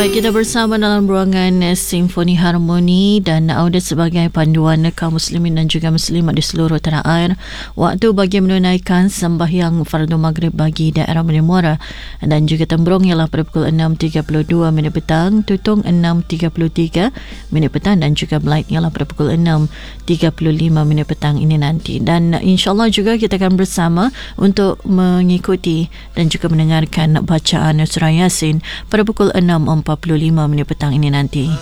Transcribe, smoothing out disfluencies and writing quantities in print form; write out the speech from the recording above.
Baik, kita bersama dalam ruangan Simfoni Harmoni dan audio sebagai panduan kaum muslimin dan juga muslimat di seluruh tanah air waktu bagi menunaikan sembahyang fardu maghrib bagi daerah Bukit Muara, dan juga tembrung ialah pada pukul 6.32 minit petang, tutung 6.33 minit petang, dan juga belaid ialah pada pukul 6.35 minit petang ini nanti. Dan insyaAllah juga kita akan bersama untuk mengikuti dan juga mendengarkan bacaan surah Yasin pada pukul 6.45 minit petang ini nanti.